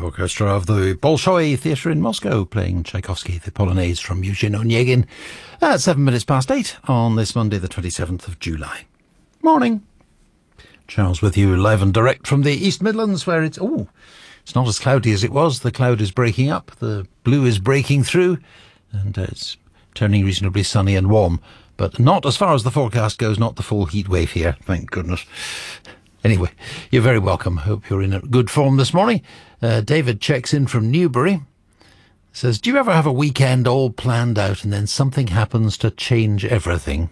orchestra of the Bolshoi Theatre in Moscow, playing Tchaikovsky, the Polonaise from Eugene Onegin, at 8 on this Monday, the 27th of July. Morning. Charles with you, live and direct from the East Midlands, where it's not as cloudy as it was. The cloud is breaking up, the blue is breaking through, and it's turning reasonably sunny and warm. But not, as far as the forecast goes, not the full heat wave here, thank goodness. Anyway, you're very welcome. Hope you're in a good form this morning. David checks in from Newbury. Says, do you ever have a weekend all planned out and then something happens to change everything?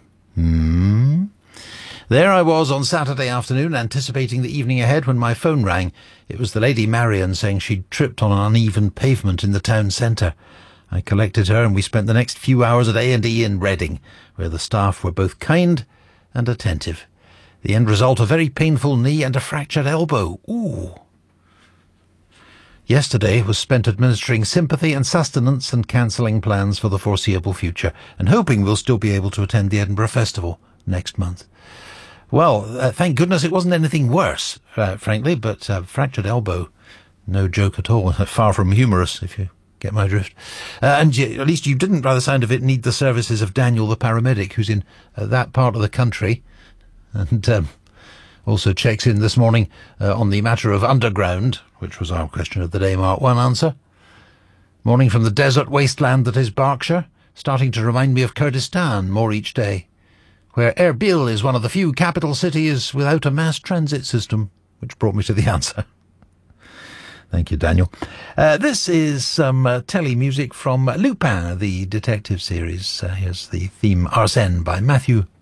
There I was on Saturday afternoon, anticipating the evening ahead, when my phone rang. It was the Lady Marian saying she'd tripped on an uneven pavement in the town centre. I collected her and we spent the next few hours at A&E in Reading, where the staff were both kind and attentive. The end result, a very painful knee and a fractured elbow. Ooh. Yesterday was spent administering sympathy and sustenance and cancelling plans for the foreseeable future, and hoping we'll still be able to attend the Edinburgh Festival next month. Well, thank goodness it wasn't anything worse, frankly, but fractured elbow, no joke at all. Far from humorous, if you get my drift. At least you didn't, by the sound of it, need the services of Daniel the paramedic, who's in that part of the country. And also checks in this morning on the matter of underground, which was our question of the day, Mark 1 answer. Morning from the desert wasteland that is Berkshire, starting to remind me of Kurdistan more each day, where Erbil is one of the few capital cities without a mass transit system, which brought me to the answer. Thank you, Daniel. This is some telly music from Lupin, the detective series. Here's the theme Arsène by Matthew